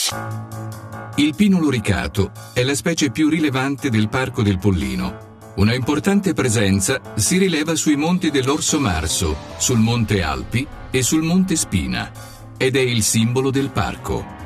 Il pino loricato è la specie più rilevante del Parco del Pollino. Una importante presenza si rileva sui monti dell'Orso Marso, sul Monte Alpi e sul Monte Spina, ed è il simbolo del parco.